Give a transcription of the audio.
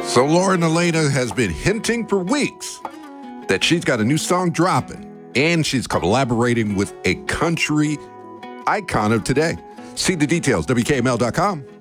So Lauren Elena has been hinting for weeks that she's got a new song dropping, and she's collaborating with a country icon of today. See the details, WKML.com.